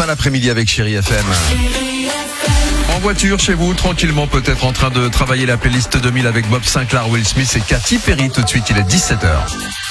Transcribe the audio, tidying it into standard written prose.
fin d'après-midi avec Chérie FM. En voiture, chez vous, tranquillement, peut-être en train de travailler la playlist 2000 avec Bob Sinclair, Will Smith et Katy Perry. Tout de suite, il est 17h.